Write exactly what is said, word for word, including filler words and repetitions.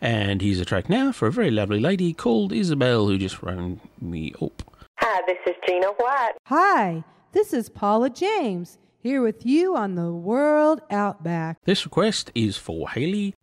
And here's a track now for a very lovely lady called Isabel who just rang me up. Hi, this is Gina White. Hi, this is Paula James, here with you on the World Outback. This request is for Haley